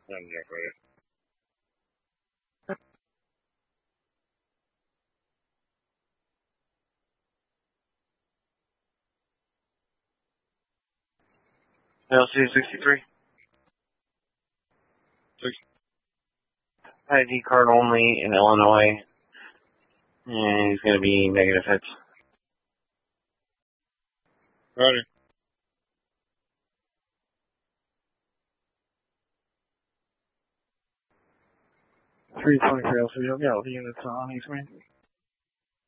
LC 63. ID card only in Illinois. And he's going to be negative hits. Roger. 323 LC, you'll get all the units on East Main.